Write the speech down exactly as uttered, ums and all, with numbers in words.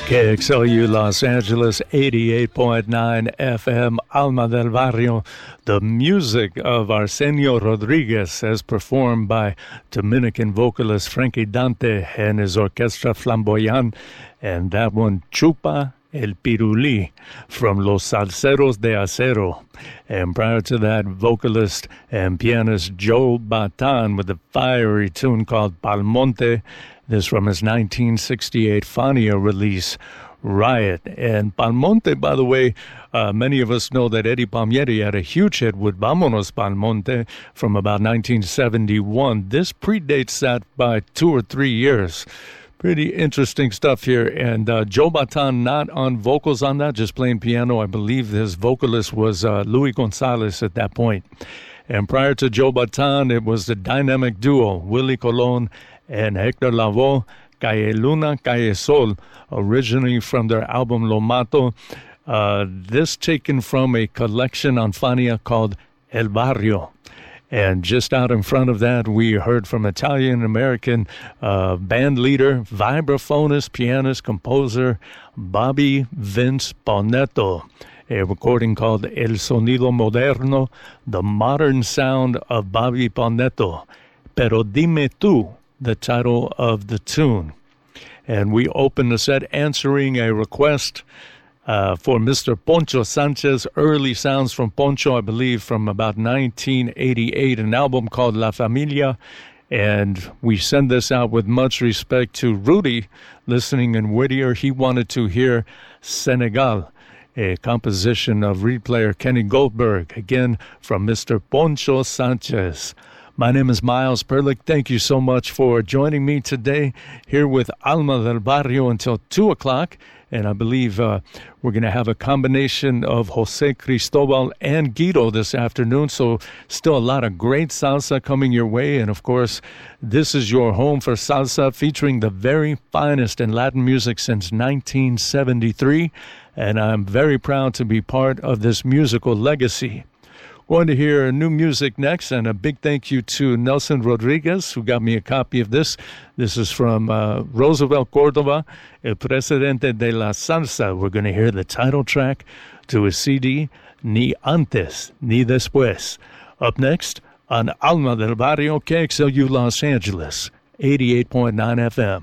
K X L U Los Angeles, eighty-eight point nine F M, Alma del Barrio. The music of Arsenio Rodriguez as performed by Dominican vocalist Frankie Dante and his Orquestra Flamboyant. And that one, Chupa El Pirulí from Los Salseros de Acero. And prior to that, vocalist and pianist Joe Batan with a fiery tune called Palmonte. This from his nineteen sixty-eight Fania release, Riot. And Palmonte, by the way, uh, many of us know that Eddie Palmieri had a huge hit with Vámonos Palmonte from about nineteen seventy-one. This predates that by two or three years. Pretty interesting stuff here. And uh, Joe Batan not on vocals on that, just playing piano. I believe his vocalist was uh, Luis Gonzalez at that point. And prior to Joe Batan, it was the dynamic duo, Willie Colon and Hector Lavoe, Calle Luna, Calle Sol, originally from their album Lo Mato. Uh, this taken from a collection on Fania called El Barrio. And just out in front of that, we heard from Italian-American uh, band leader, vibraphonist, pianist, composer, Bobby Vince Bonetto. A recording called El Sonido Moderno, the modern sound of Bobby Bonetto. Pero Dime Tu, the title of the tune. And we open the set answering a request uh, for Mister Poncho Sanchez. Early sounds from Poncho, I believe, from about nineteen eighty-eight, an album called La Familia. And we send this out with much respect to Rudy, listening in Whittier. He wanted to hear Senegal, a composition of reed player Kenny Goldberg, again from Mister Poncho Sanchez. My name is Miles Perlick. Thank you so much for joining me today here with Alma del Barrio until two o'clock. And I believe uh, we're going to have a combination of Jose Cristobal and Guido this afternoon. So still a lot of great salsa coming your way. And, of course, this is your home for salsa, featuring the very finest in Latin music since nineteen seventy-three. And I'm very proud to be part of this musical legacy. Going to hear new music next, and a big thank you to Nelson Rodriguez, who got me a copy of this. This is from uh, Roosevelt Cordova, El Presidente de la Salsa. We're going to hear the title track to his C D, Ni Antes Ni Después. Up next on Alma del Barrio, K X L U Los Angeles, eighty-eight point nine F M.